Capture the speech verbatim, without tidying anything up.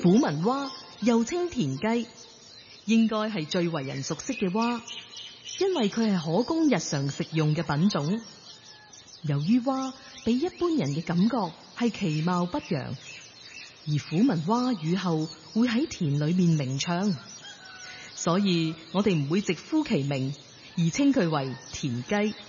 虎紋蛙又稱田雞，應該係最為人熟悉嘅蛙，因為佢係可供日常食用嘅品種。由於蛙俾一般人嘅感覺係其貌不揚，而虎紋蛙雨後會喺田裏面鳴唱，所以我哋唔會直呼其名，而稱佢為田雞。